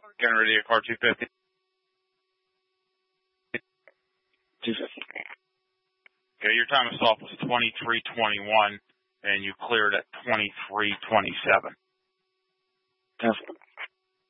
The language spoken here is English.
Getting ready to car 250. 250. Okay, your time of soft was 23:21, and you cleared at 23:27. Perfect.